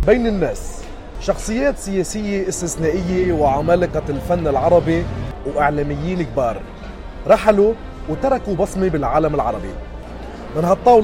بين الناس، شخصيات سياسية استثنائية وعمالقة الفن العربي وإعلاميين كبار رحلوا وتركوا بصمة بالعالم العربي. من هالطاولة